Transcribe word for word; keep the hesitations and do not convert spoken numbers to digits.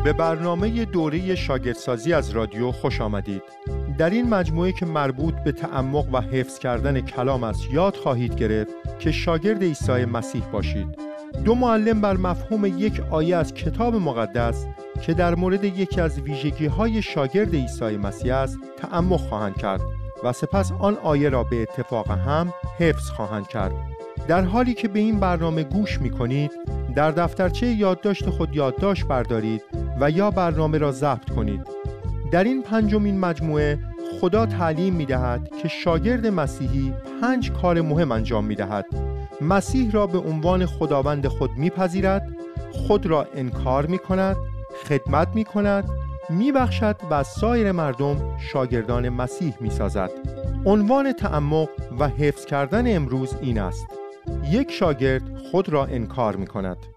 به برنامه دوره شاگردسازی از رادیو خوش آمدید. در این مجموعه که مربوط به تعمق و حفظ کردن کلام است یاد خواهید گرفت که شاگرد عیسی مسیح باشید. دو معلم بر مفهوم یک آیه از کتاب مقدس که در مورد یکی از ویژگی‌های شاگرد عیسی مسیح است تعمق خواهند کرد و سپس آن آیه را به اتفاق هم حفظ خواهند کرد. در حالی که به این برنامه گوش می‌کنید، در دفترچه یادداشت خود یادداشت بردارید و یا برنامه را ضبط کنید. در این پنجمین مجموعه خدا تعلیم می‌دهد که شاگرد مسیحی پنج کار مهم انجام می‌دهد. مسیح را به عنوان خداوند خود می‌پذیرد، خود را انکار می‌کند، خدمت می‌کند، می‌بخشد و سایر مردم شاگردان مسیح می‌سازد. عنوان تعمق و حفظ کردن امروز این است: یک شاگرد خود را انکار می‌کند.